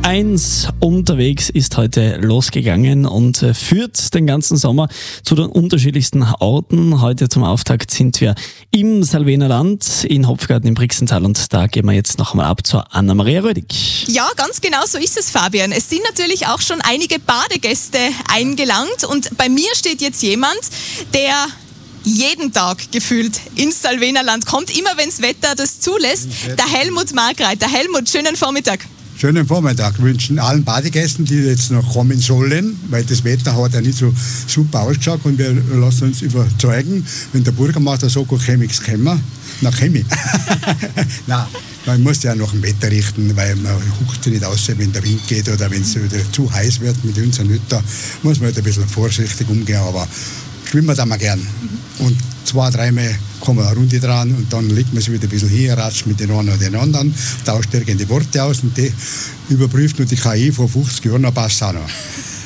1 unterwegs ist heute losgegangen und führt den ganzen Sommer zu den unterschiedlichsten Orten. Heute zum Auftakt sind wir im Salvenerland in Hopfgarten im Brixental und da gehen wir jetzt noch einmal ab zur Anna-Maria Rödig. Ja, ganz genau so ist es, Fabian. Es sind natürlich auch schon einige Badegäste eingelangt und bei mir steht jetzt jemand, der jeden Tag gefühlt ins Salvenerland kommt, immer wenn das Wetter das zulässt. Der Helmut Margreit. Der Helmut, schönen Vormittag. Schönen Vormittag. Wir wünschen allen Badegästen, die jetzt noch kommen sollen, weil das Wetter hat ja nicht so super ausgeschaut und wir lassen uns überzeugen, wenn der Bürgermeister sagt, käme ich kommen, dann komme ich. Nein, man muss ja nach dem Wetter richten, weil man hucht sich nicht aus, wenn der Wind geht oder wenn es wieder zu heiß wird mit unseren Hütten, muss man halt ein bisschen vorsichtig umgehen, aber schwimmen tun wir gern. Und 2-3 Mal kommen wir eine Runde dran und dann legt man sich wieder ein bisschen hin, ratscht mit den einen oder den anderen, tauscht irgendwelche Worte aus und die überprüft nur die KI vor 50 Jahren, dann passt es auch noch.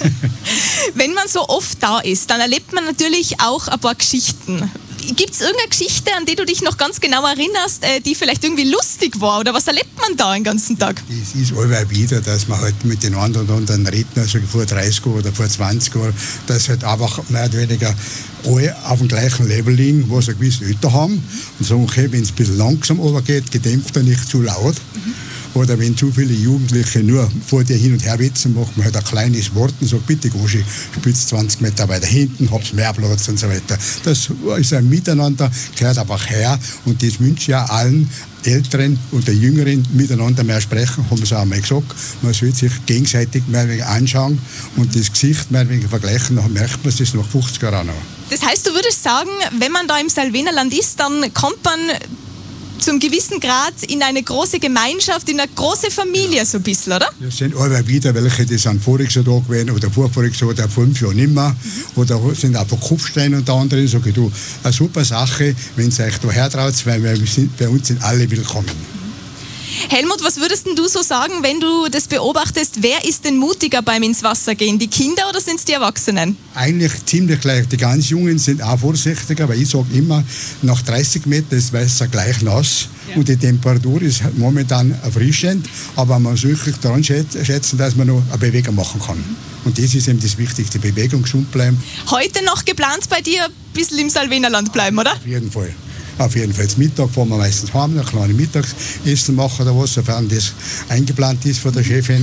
Wenn man so oft da ist, dann erlebt man natürlich auch ein paar Geschichten. Gibt es irgendeine Geschichte, an die du dich noch ganz genau erinnerst, die vielleicht irgendwie lustig war? Oder was erlebt man da den ganzen Tag? Es ist allweil wieder, dass man halt mit den einen oder anderen reden, also vor 30 Jahren oder vor 20 Jahren, dass halt einfach mehr oder weniger alle auf dem gleichen Level liegen, was eine gewisse Alter haben. Und sagen, okay, wenn es ein bisschen langsam runtergeht, gedämpft er nicht zu laut. Oder wenn zu viele Jugendliche nur vor dir hin und her witzen, macht man halt ein kleines Wort und sagt, bitte Goschi, spitz 20 Meter weiter hinten, hab's mehr Platz und so weiter. Das ist ein Miteinander, gehört einfach her und das wünsche ich ja allen Älteren und der Jüngeren miteinander mehr sprechen, haben sie auch einmal gesagt. Man soll sich gegenseitig mehr anschauen und das Gesicht mehr vergleichen, dann merkt man es nach 50 Jahren auch noch. Das heißt, du würdest sagen, wenn man da im Salvenerland ist, dann kommt man zum gewissen Grad in eine große Gemeinschaft, in eine große Familie so ein bisschen, oder? Das sind alle wieder welche, die sind voriges Jahr da gewesen oder vorvoriges Jahr oder 5 Jahre nicht mehr. Oder sind einfach Kopfsteine und der andere. Sage ich, du, eine super Sache, wenn ihr euch da hertraut, weil bei uns sind alle willkommen. Helmut, was würdest denn du so sagen, wenn du das beobachtest? Wer ist denn mutiger beim ins Wasser gehen? Die Kinder oder sind es die Erwachsenen? Eigentlich ziemlich gleich. Die ganz Jungen sind auch vorsichtiger, weil ich sage immer, nach 30 Metern ist das Wasser gleich nass. Ja. Und die Temperatur ist momentan erfrischend, aber man soll sich daran schätzen, dass man noch eine Bewegung machen kann. Und das ist eben das Wichtigste, Bewegung, gesund bleiben. Heute noch geplant bei dir ein bisschen im Salvenerland bleiben, oder? Auf jeden Fall. Auf jeden Fall. Zum Mittag fahren wir meistens heim, ein kleines Mittagessen machen oder was, sofern das eingeplant ist von der Chefin.